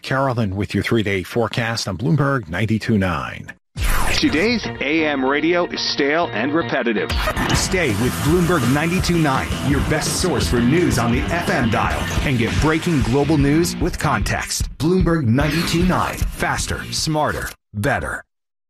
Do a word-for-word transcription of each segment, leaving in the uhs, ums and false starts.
Carolyn with your three-day forecast on Bloomberg ninety-two point nine. Today's A M radio is stale and repetitive. Stay with Bloomberg ninety-two point nine, your best source for news on the F M dial, and get breaking global news with context. Bloomberg ninety-two point nine. Faster, smarter, better.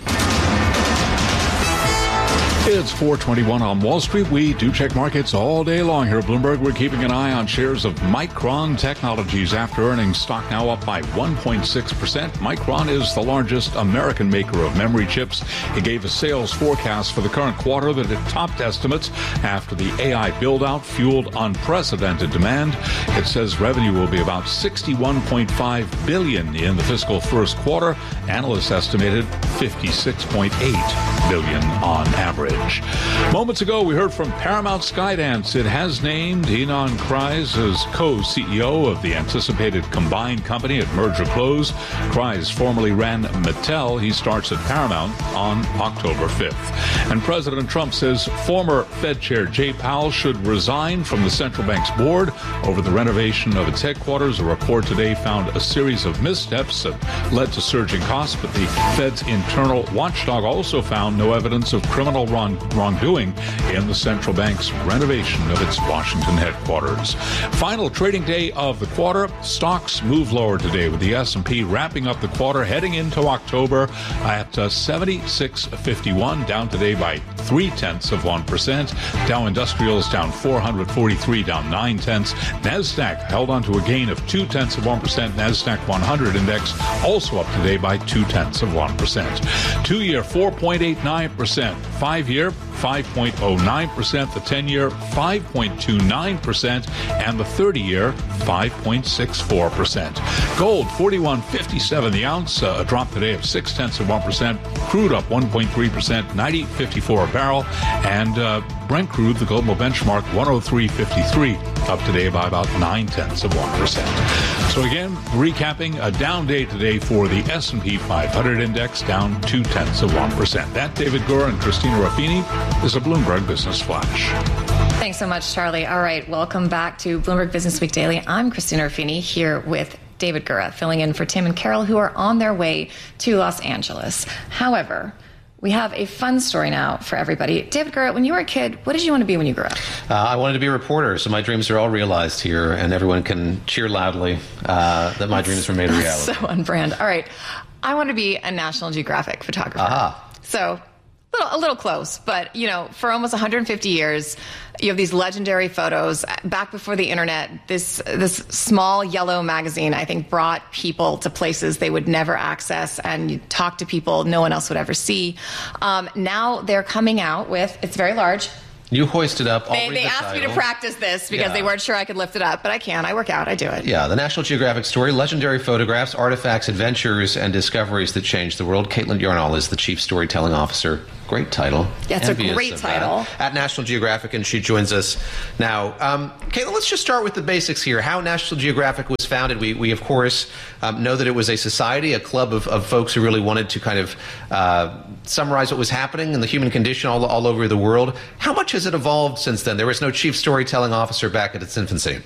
It's four twenty-one on Wall Street. We do check markets all day long here at Bloomberg. We're keeping an eye on shares of Micron Technologies after earnings. Stock now up by one point six percent. Micron is the largest American maker of memory chips. It gave a sales forecast for the current quarter that it topped estimates after the A I build-out fueled unprecedented demand. It says revenue will be about sixty-one point five billion dollars in the fiscal first quarter. Analysts estimated fifty-six point eight billion dollars on average. Moments ago, we heard from Paramount Skydance. It has named Ynon Kreiz as co-C E O of the anticipated combined company at merger close. Kreiz formerly ran Mattel. He starts at Paramount on October fifth. And President Trump says former Fed Chair Jay Powell should resign from the central bank's board over the renovation of its headquarters. A report today found a series of missteps that led to surging costs, but the Fed's internal watchdog also found no evidence of criminal wrong wrongdoing in the central bank's renovation of its Washington headquarters. Final trading day of the quarter. Stocks move lower today with the S and P wrapping up the quarter, heading into October at uh, seventy-six fifty-one, down today by three tenths of one percent. Dow Industrials down four hundred forty-three, down nine tenths. Nasdaq held on to a gain of two tenths of one percent. Nasdaq one hundred index also up today by two tenths of one percent. Two-year four point eight nine percent. Five-year five point oh nine percent, the ten-year five point two nine percent, and the thirty-year five point six four percent. Gold forty-one fifty-seven the ounce, uh, a drop today of six tenths of one percent. Crude up one point three percent, ninety fifty-four a barrel, and uh, Brent crude, the global benchmark, one oh three fifty-three, up today by about nine tenths of one percent. So again, recapping, a down day today for the S and P five hundred index, down two tenths of one percent. That, David Gura and Christina Ruffini, is a Bloomberg Business Flash. Thanks so much, Charlie. All right, welcome back to Bloomberg Business Week Daily. I'm Christina Ruffini here with David Gura, filling in for Tim and Carol, who are on their way to Los Angeles. However, we have a fun story now for everybody. David Gura, when you were a kid, what did you want to be when you grew up? Uh, I wanted to be a reporter, so my dreams are all realized here, and everyone can cheer loudly uh, that my dreams were made a reality. So on brand. All right. I want to be a National Geographic photographer. Aha. So a little, a little close, but, you know, for almost one hundred fifty years, you have these legendary photos. Back before the internet, this this small yellow magazine, I think, brought people to places they would never access, and you talk to people no one else would ever see. Um, now they're coming out with, it's very large. You hoist it up. I'll They, read they the asked title. me to practice this because Yeah. they weren't sure I could lift it up, but I can. I work out. I do it. Yeah, the National Geographic story, legendary photographs, artifacts, adventures, and discoveries that changed the world. Caitlin Yarnall is the chief storytelling officer. Great title. Yeah, it's a Envious great of that. title. At National Geographic, and she joins us now. Um, Caitlin, let's just start with the basics here. How National Geographic was founded. We, we of course, um, know that it was a society, a club of, of folks who really wanted to kind of uh, summarize what was happening in the human condition all, all over the world. How much has it evolved since then? There was no chief storytelling officer back at its infancy.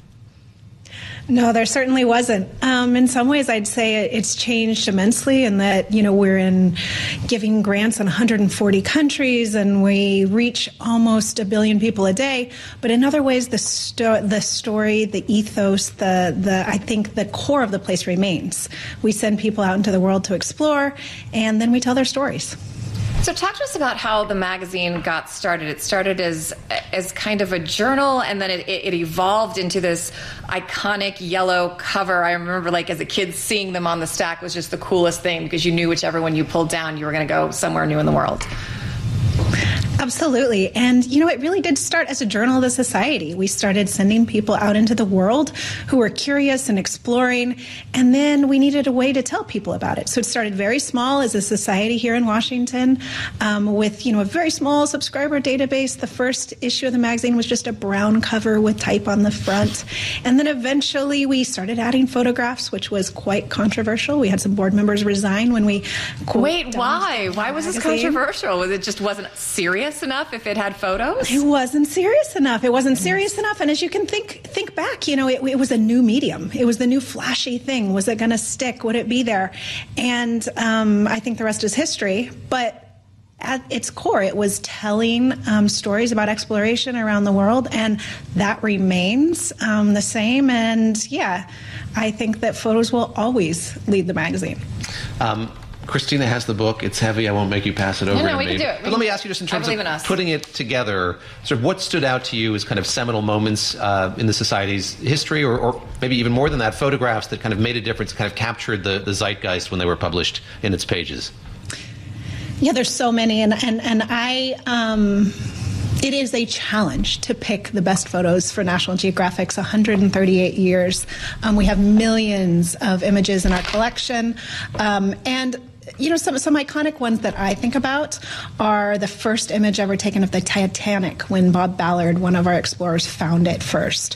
No, there certainly wasn't. Um, in some ways, I'd say it's changed immensely in that, you know, we're in giving grants in one hundred forty countries and we reach almost a billion people a day. But in other ways, the, sto- the story, the ethos, the, the I think the core of the place remains. We send people out into the world to explore, and then we tell their stories. So talk to us about how the magazine got started. It started as as kind of a journal, and then it, it evolved into this iconic yellow cover. I remember, like, as a kid, seeing them on the stack was just the coolest thing because you knew whichever one you pulled down, you were going to go somewhere new in the world. Absolutely. And, you know, it really did start as a journal of the society. We started sending people out into the world who were curious and exploring, and then we needed a way to tell people about it. So it started very small as a society here in Washington um, with, you know, a very small subscriber database. The first issue of the magazine was just a brown cover with type on the front. And then eventually we started adding photographs, which was quite controversial. We had some board members resign when we... Wait, why? Why was this controversial? Was it just wasn't serious serious enough if it had photos? It wasn't serious enough. It wasn't serious enough. And as you can think think back, you know, it, it was a new medium. It was the new flashy thing. Was it going to stick? Would it be there? And um, I think the rest is history. But at its core, it was telling um, stories about exploration around the world, and that remains um, the same. And yeah, I think that photos will always lead the magazine. Um, Christina has the book. It's heavy. I won't make you pass it over no, no, to we me. Can do it. But we let me ask you, just in terms of in putting it together, sort of what stood out to you as kind of seminal moments uh, in the Society's history, or, or maybe even more than that, photographs that kind of made a difference, kind of captured the, the zeitgeist when they were published in its pages? Yeah, there's so many, and and and I. Um, it is a challenge to pick the best photos for National Geographic's one hundred thirty-eight years. Um, we have millions of images in our collection, um, and. You know, some some iconic ones that I think about are the first image ever taken of the Titanic when Bob Ballard, one of our explorers, found it first.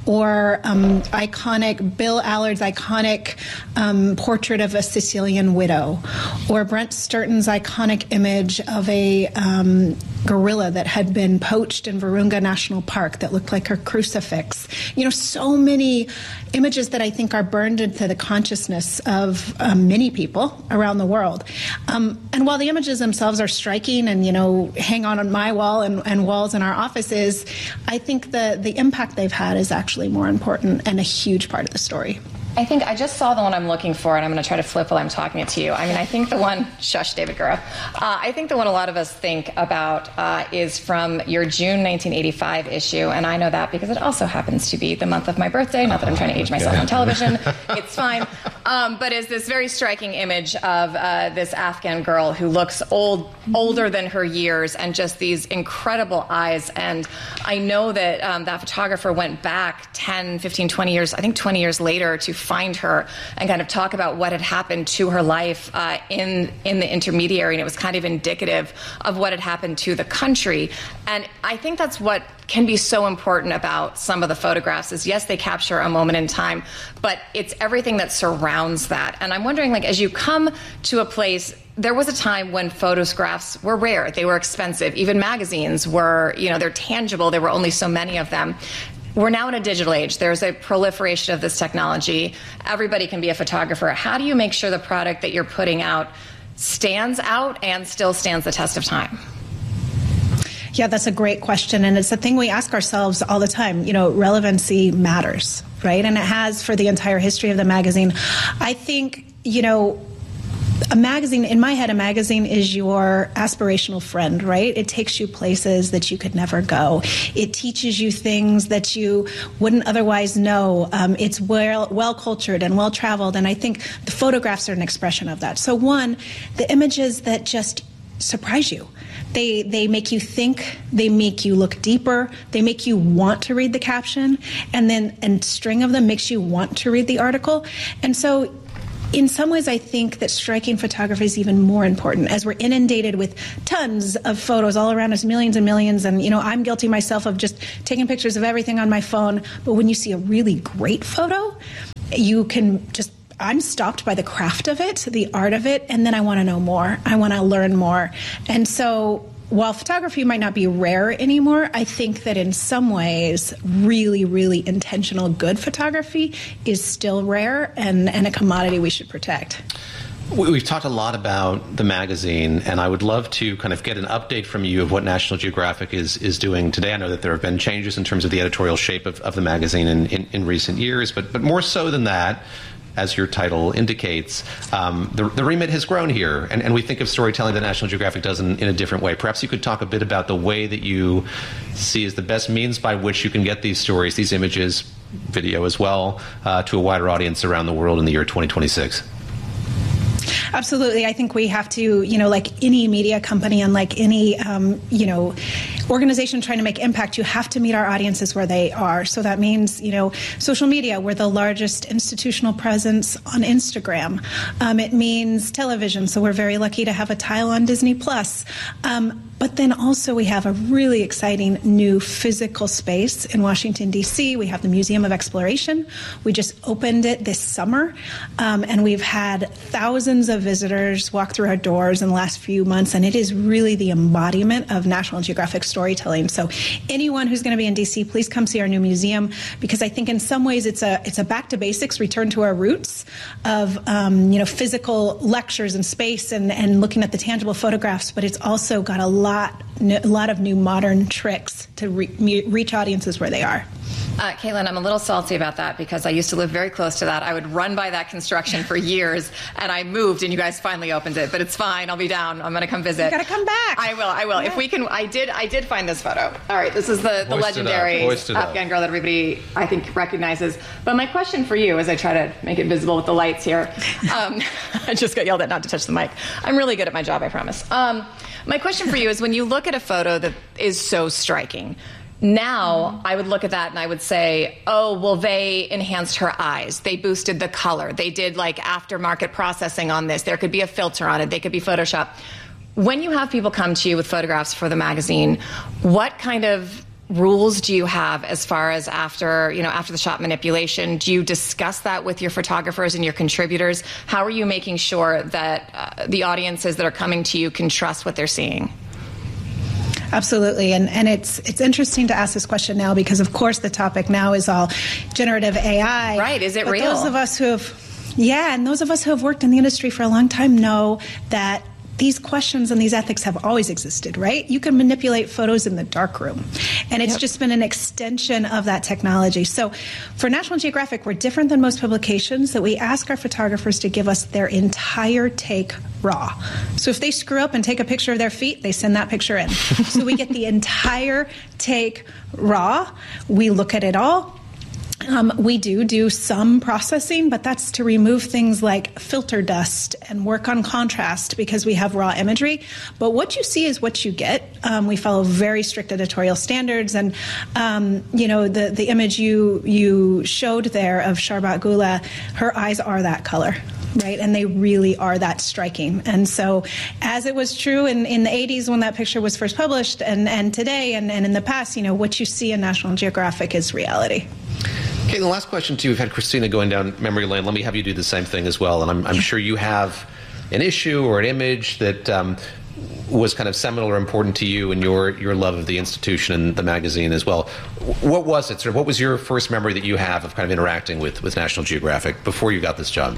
Or um, iconic, Bill Allard's iconic um, portrait of a Sicilian widow. Or Brent Sturton's iconic image of a um, gorilla that had been poached in Virunga National Park that looked like a crucifix. You know, so many images that I think are burned into the consciousness of um, many people around the world. Um, and while the images themselves are striking and, you know, hang on on my wall and, and walls in our offices, I think the, the impact they've had is actually more important and a huge part of the story. I think I just saw the one I'm looking for, and I'm going to try to flip while I'm talking it to you. I mean, I think the one, shush, David Gura. Uh, I think the one a lot of us think about uh, is from your June nineteen eighty-five issue, and I know that because it also happens to be the month of my birthday. Not that I'm trying to age myself on television. It's fine. Um, but is this very striking image of uh, this Afghan girl who looks old, older than her years, and just these incredible eyes. And I know that um, that photographer went back ten, fifteen, twenty years, I think twenty years later, to find her and kind of talk about what had happened to her life uh, in in the intermediary, and it was kind of indicative of what had happened to the country. And I think that's what can be so important about some of the photographs is, yes, they capture a moment in time, but it's everything that surrounds that. And I'm wondering, like, as you come to a place, there was a time when photographs were rare, they were expensive, even magazines were, you know, they're tangible, there were only so many of them. We're now in a digital age. There's a proliferation of this technology. Everybody can be a photographer. How do you make sure the product that you're putting out stands out and still stands the test of time? Yeah, that's a great question. And it's a thing we ask ourselves all the time. You know, relevancy matters, right? And it has for the entire history of the magazine. I think, you know, a magazine, in my head, a magazine is your aspirational friend, right? It takes you places that you could never go. It teaches you things that you wouldn't otherwise know. Um, it's well, well-cultured and well-traveled, and I think the photographs are an expression of that. So one, the images that just surprise you. They they make you think, they make you look deeper, they make you want to read the caption, and then a string of them makes you want to read the article. And so in some ways, I think that striking photography is even more important as we're inundated with tons of photos all around us, millions and millions. And, you know, I'm guilty myself of just taking pictures of everything on my phone. But when you see a really great photo, you can just, I'm stopped by the craft of it, the art of it, and then I want to know more. I want to learn more. And so while photography might not be rare anymore, I think that in some ways, really, really intentional good photography is still rare and, and a commodity we should protect. We've talked a lot about the magazine, and I would love to kind of get an update from you of what National Geographic is is doing today. I know that there have been changes in terms of the editorial shape of, of the magazine in, in, in recent years, but but more so than that, as your title indicates, um, the, the remit has grown here, and, and we think of storytelling that National Geographic does in, in a different way. Perhaps you could talk a bit about the way that you see as the best means by which you can get these stories, these images, video as well, uh, to a wider audience around the world in the year twenty twenty-six. Absolutely. I think we have to, you know, like any media company and like any, um, you know, organization trying to make impact, you have to meet our audiences where they are. So that means, you know, social media, we're the largest institutional presence on Instagram. Um, it means television. So we're very lucky to have a tile on Disney Plus. Um, But then also we have a really exciting new physical space in Washington, D C. We have the Museum of Exploration. We just opened it this summer, um, and we've had thousands of visitors walk through our doors in the last few months, and it is really the embodiment of National Geographic storytelling. So anyone who's going to be in D C, please come see our new museum, because I think in some ways it's a it's a back to basics, return to our roots of um, you know physical lectures and space and, and looking at the tangible photographs, but it's also got a lot a lot of new modern tricks to re- reach audiences where they are. Uh, Caitlin, I'm a little salty about that because I used to live very close to that. I would run by that construction for years, and I moved, and you guys finally opened it. But it's fine. I'll be down. I'm going to come visit. You got to come back. I will. I will. Yeah. If we can, I did. I did find this photo. All right, this is the, the legendary Afghan girl that everybody I think recognizes. But my question for you, as I try to make it visible with the lights here, um, I just got yelled at not to touch the mic. I'm really good at my job, I promise. Um, my question for you is, when you look at a photo that is so striking. Now, I would look at that and I would say, oh, well, they enhanced her eyes. They boosted the color. They did like aftermarket processing on this. There could be a filter on it. They could be Photoshop. When you have people come to you with photographs for the magazine, what kind of rules do you have as far as after, you know, after the shot manipulation? Do you discuss that with your photographers and your contributors? How are you making sure that uh, the audiences that are coming to you can trust what they're seeing? Absolutely, and and it's it's interesting to ask this question now because, of course, the topic now is all generative A I. Right? Is it but real? Those of us who have, yeah, and those of us who have worked in the industry for a long time know that these questions and these ethics have always existed, right? You can manipulate photos in the darkroom, and it's yep. just been an extension of that technology. So for National Geographic, we're different than most publications that we ask our photographers to give us their entire take raw. So if they screw up and take a picture of their feet, they send that picture in. So we get the entire take raw. We look at it all. Um, we do do some processing, but that's to remove things like filter dust and work on contrast because we have raw imagery. But what you see is what you get. Um, we follow very strict editorial standards, and um, you know the the image you you showed there of Sharbat Gula, her eyes are that color. Right, and they really are that striking. And so, as it was true in, in the eighties when that picture was first published, and, and today and, and in the past, you know, what you see in National Geographic is reality. Okay, the last question to you. We've had Christina going down memory lane. Let me have you do the same thing as well. And I'm, I'm sure you have an issue or an image that um, was kind of seminal or important to you and your, your love of the institution and the magazine as well. What was it? Sort of, what was your first memory that you have of kind of interacting with, with National Geographic before you got this job?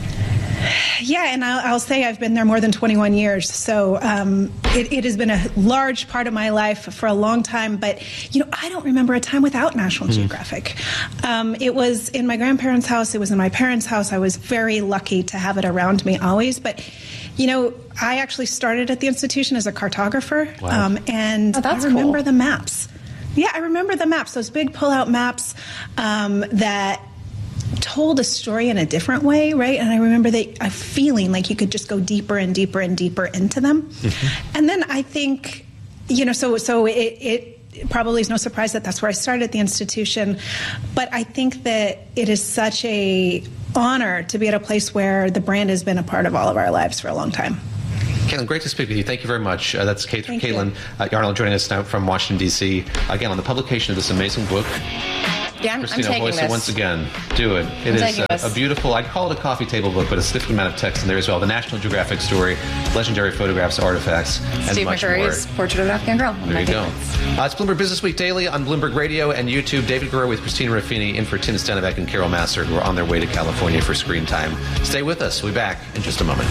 Yeah, and I'll, I'll say I've been there more than twenty-one years, so um, it, it has been a large part of my life for a long time. But you know, I don't remember a time without National mm-hmm. Geographic. Um, it was in my grandparents' house. It was in my parents' house. I was very lucky to have it around me always. But you know, I actually started at the institution as a cartographer, wow. um, and oh, that's I remember cool. the maps. Yeah, I remember the maps. Those big pull-out maps um, that told a story in a different way, right? And I remember they, a feeling like you could just go deeper and deeper and deeper into them. Mm-hmm. And then I think, you know, so so it, it probably is no surprise that that's where I started at the institution. But I think that it is such a honor to be at a place where the brand has been a part of all of our lives for a long time. Caitlin, great to speak with you. Thank you very much. Uh, that's Kate, Caitlin uh, Yarnall joining us now from Washington, D C Again, on the publication of this amazing book. Yeah, I'm, Christina, I'm taking voice this. it once again. Do it. It I'm is a, a beautiful, I'd call it a coffee table book, but a significant amount of text in there as well. The National Geographic story, legendary photographs, artifacts, and Steve much McCurry's more. Portrait of an Afghan Girl. There you go. Uh, it's Bloomberg Business Week Daily on Bloomberg Radio and YouTube. David Gura with Christina Ruffini in for Tim Stenivek and Carol Massar, who are on their way to California for screen time. Stay with us. We'll be back in just a moment.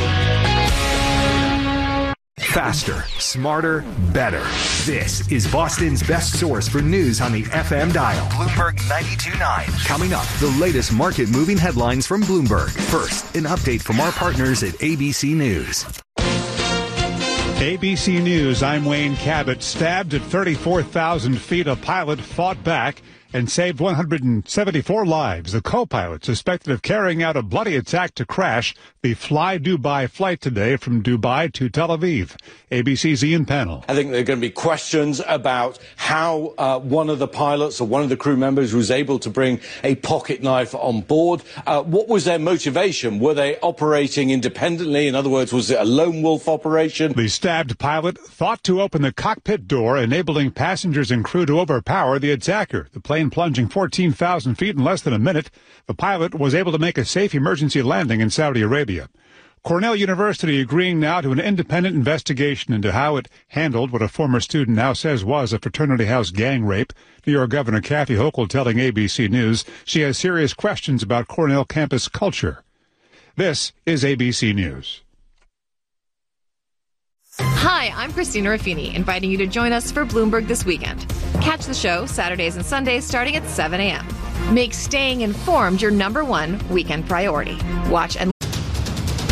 Faster, smarter, better. This is Boston's best source for news on the F M dial. Bloomberg ninety-two point nine. Coming up, the latest market-moving headlines from Bloomberg. First, an update from our partners at A B C News. A B C News, I'm Wayne Cabot. Stabbed at thirty-four thousand feet, a pilot fought back and saved one hundred seventy-four lives. The co-pilot suspected of carrying out a bloody attack to crash the Fly Dubai flight today from Dubai to Tel Aviv. A B C's Ian Pennell. I think there are going to be questions about how uh, one of the pilots or one of the crew members was able to bring a pocket knife on board. Uh, what was their motivation? Were they operating independently? In other words, was it a lone wolf operation? The stabbed pilot thought to open the cockpit door, enabling passengers and crew to overpower the attacker. The plane plunging fourteen thousand feet in less than a minute. The pilot was able to make a safe emergency landing in Saudi Arabia. Cornell University agreeing now to an independent investigation into how it handled what a former student now says was a fraternity house gang rape. New York Governor Kathy Hochul telling A B C News she has serious questions about Cornell campus culture. This is A B C News. Hi, I'm Christina Raffini, inviting you to join us for Bloomberg This Weekend. Catch the show Saturdays and Sundays starting at seven a.m. Make staying informed your number one weekend priority. Watch and